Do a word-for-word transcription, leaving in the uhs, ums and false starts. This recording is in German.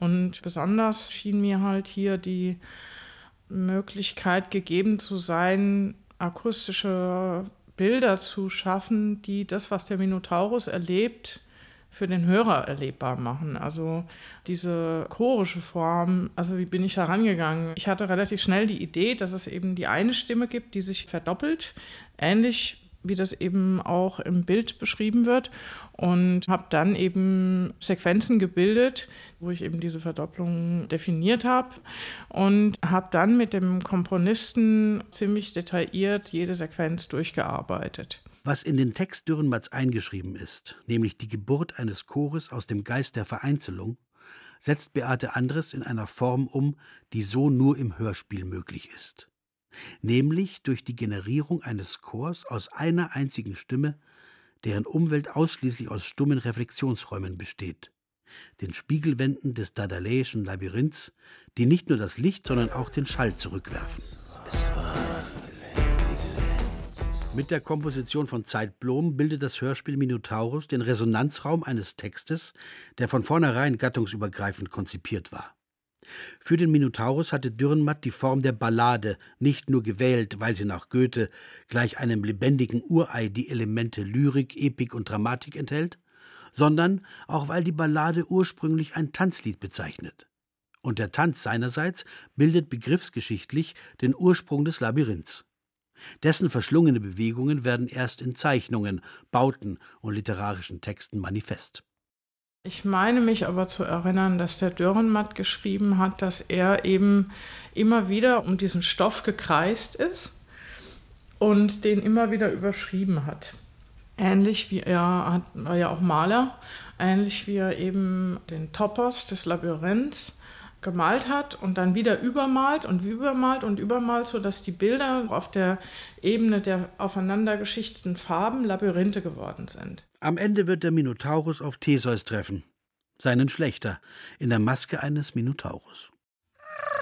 Und besonders schien mir halt hier die Möglichkeit gegeben zu sein, akustische Bilder zu schaffen, die das, was der Minotaurus erlebt, für den Hörer erlebbar machen. Also diese chorische Form, also wie bin ich da rangegangen? Ich hatte relativ schnell die Idee, dass es eben die eine Stimme gibt, die sich verdoppelt, ähnlich wie das eben auch im Bild beschrieben wird, und habe dann eben Sequenzen gebildet, wo ich eben diese Verdopplung definiert habe, und habe dann mit dem Komponisten ziemlich detailliert jede Sequenz durchgearbeitet. Was in den Text Dürrenmatts eingeschrieben ist, nämlich die Geburt eines Chores aus dem Geist der Vereinzelung, setzt Beate Andres in einer Form um, die so nur im Hörspiel möglich ist. Nämlich durch die Generierung eines Chors aus einer einzigen Stimme, deren Umwelt ausschließlich aus stummen Reflexionsräumen besteht, den Spiegelwänden des Daedaleinischen Labyrinths, die nicht nur das Licht, sondern auch den Schall zurückwerfen. Mit der Komposition von Zeitblom bildet das Hörspiel Minotaurus den Resonanzraum eines Textes, der von vornherein gattungsübergreifend konzipiert war. Für den Minotaurus hatte Dürrenmatt die Form der Ballade nicht nur gewählt, weil sie nach Goethe gleich einem lebendigen Urei die Elemente Lyrik, Epik und Dramatik enthält, sondern auch weil die Ballade ursprünglich ein Tanzlied bezeichnet. Und der Tanz seinerseits bildet begriffsgeschichtlich den Ursprung des Labyrinths. Dessen verschlungene Bewegungen werden erst in Zeichnungen, Bauten und literarischen Texten manifest. Ich meine mich aber zu erinnern, dass der Dürrenmatt geschrieben hat, dass er eben immer wieder um diesen Stoff gekreist ist und den immer wieder überschrieben hat. Ähnlich wie er, hat, war ja auch Maler, ähnlich wie er eben den Topos des Labyrinths gemalt hat und dann wieder übermalt und übermalt und übermalt, sodass die Bilder auf der Ebene der aufeinandergeschichteten Farben Labyrinthe geworden sind. Am Ende wird der Minotaurus auf Theseus treffen, seinen Schlächter, in der Maske eines Minotaurus.